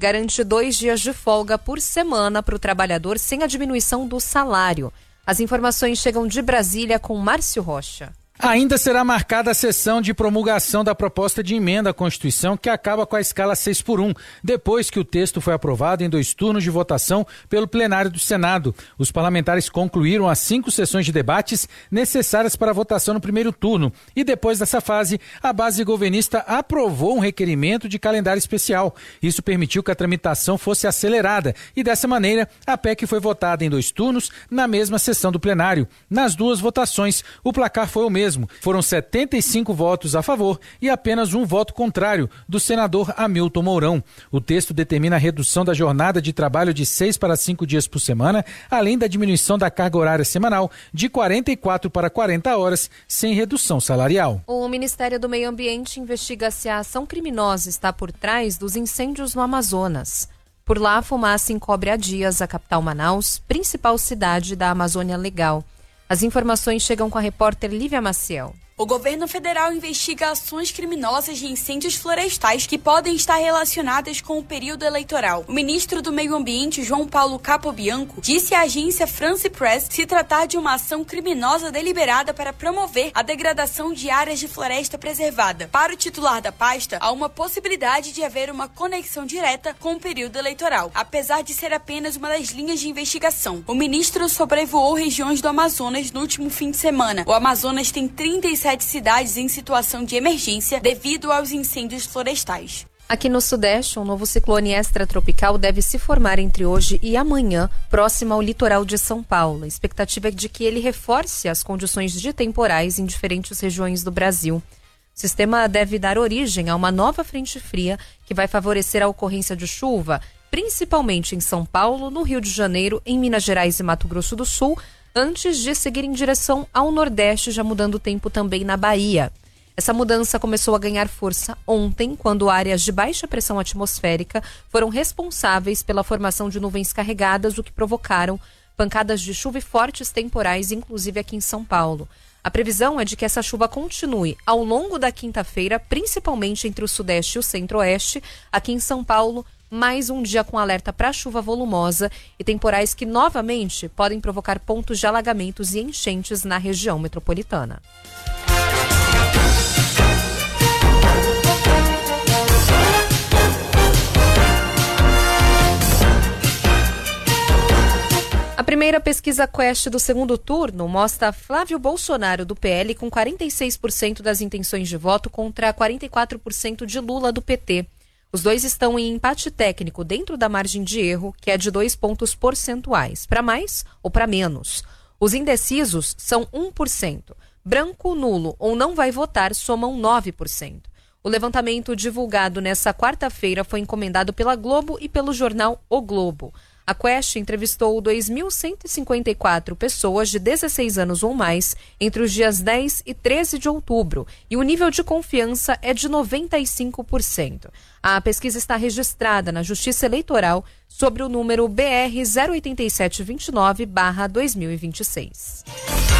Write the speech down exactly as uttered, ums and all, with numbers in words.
garante dois dias de folga por semana para o trabalhador sem a diminuição do salário. As informações chegam de Brasília com Márcio Rocha. Ainda será marcada a sessão de promulgação da proposta de emenda à Constituição que acaba com a escala seis por um, depois que o texto foi aprovado em dois turnos de votação pelo plenário do Senado. Os parlamentares concluíram as cinco sessões de debates necessárias para a votação no primeiro turno e depois dessa fase, a base governista aprovou um requerimento de calendário especial. Isso permitiu que a tramitação fosse acelerada e dessa maneira a P E C foi votada em dois turnos na mesma sessão do plenário. Nas duas votações, o placar foi o mesmo. Foram setenta e cinco votos a favor e apenas um voto contrário, do senador Hamilton Mourão. O texto determina a redução da jornada de trabalho de seis para cinco dias por semana, além da diminuição da carga horária semanal de quarenta e quatro para quarenta horas, sem redução salarial. O Ministério do Meio Ambiente investiga se a ação criminosa está por trás dos incêndios no Amazonas. Por lá, a fumaça encobre há dias a capital Manaus, principal cidade da Amazônia Legal. As informações chegam com a repórter Lívia Maciel. O governo federal investiga ações criminosas de incêndios florestais que podem estar relacionadas com o período eleitoral. O ministro do Meio Ambiente, João Paulo Capobianco, disse à agência France Press se tratar de uma ação criminosa deliberada para promover a degradação de áreas de floresta preservada. Para o titular da pasta, há uma possibilidade de haver uma conexão direta com o período eleitoral, apesar de ser apenas uma das linhas de investigação. O ministro sobrevoou regiões do Amazonas no último fim de semana. O Amazonas tem trinta e sete cidades em situação de emergência devido aos incêndios florestais. Aqui no Sudeste, um novo ciclone extratropical deve se formar entre hoje e amanhã, próximo ao litoral de São Paulo. A expectativa é de que ele reforce as condições de temporais em diferentes regiões do Brasil. O sistema deve dar origem a uma nova frente fria que vai favorecer a ocorrência de chuva, principalmente em São Paulo, no Rio de Janeiro, em Minas Gerais e Mato Grosso do Sul, antes de seguir em direção ao Nordeste, já mudando o tempo também na Bahia. Essa mudança começou a ganhar força ontem, quando áreas de baixa pressão atmosférica foram responsáveis pela formação de nuvens carregadas, o que provocaram pancadas de chuva e fortes temporais, inclusive aqui em São Paulo. A previsão é de que essa chuva continue ao longo da quinta-feira, principalmente entre o Sudeste e o Centro-Oeste. Aqui em São Paulo, mais um dia com alerta para chuva volumosa e temporais que novamente podem provocar pontos de alagamentos e enchentes na região metropolitana. A primeira pesquisa Quest do segundo turno mostra Flávio Bolsonaro do P L com quarenta e seis por cento das intenções de voto contra quarenta e quatro por cento de Lula do P T. Os dois estão em empate técnico dentro da margem de erro, que é de dois pontos percentuais, para mais ou para menos. Os indecisos são um por cento. Branco, nulo ou não vai votar somam nove por cento. O levantamento divulgado nesta quarta-feira foi encomendado pela Globo e pelo jornal O Globo. A Quest entrevistou dois mil cento e cinquenta e quatro pessoas de dezesseis anos ou mais entre os dias dez e treze de outubro e o nível de confiança é de noventa e cinco por cento. A pesquisa está registrada na Justiça Eleitoral sobre o número B R zero oito sete dois nove barra dois mil e vinte e seis.